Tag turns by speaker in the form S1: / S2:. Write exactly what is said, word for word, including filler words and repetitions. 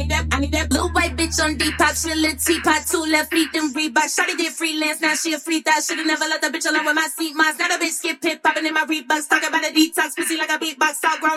S1: need that, I need that blue white bitch on Depop. She a little teapot, two left feet, them Reebok. Shawty did freelance, now she a free thought. Shoulda never let the bitch alone with my seat moms. Now the bitch skip hip popping in my Reeboks. Talking about a detox, pussy like a beatbox. All grown.